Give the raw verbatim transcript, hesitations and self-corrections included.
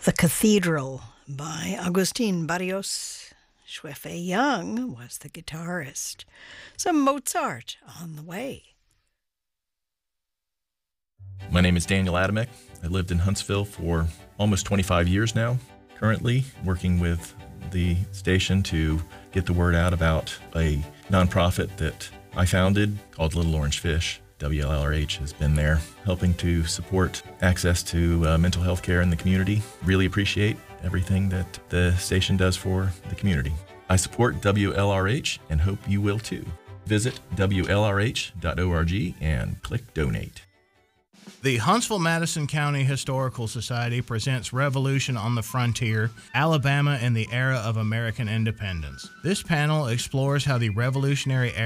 The Cathedral by Agustin Barrios. Xuefei Young was the guitarist. Some Mozart on the way. My name is Daniel Adamek. I lived in Huntsville for almost twenty-five years now. Currently working with the station to get the word out about a nonprofit that I founded called Little Orange Fish. W L R H has been there helping to support access to uh, mental health care in the community. Really appreciate everything that the station does for the community. I support W L R H and hope you will too. Visit W L R H dot org and click donate. The Huntsville-Madison County Historical Society presents Revolution on the Frontier, Alabama in the Era of American Independence. This panel explores how the Revolutionary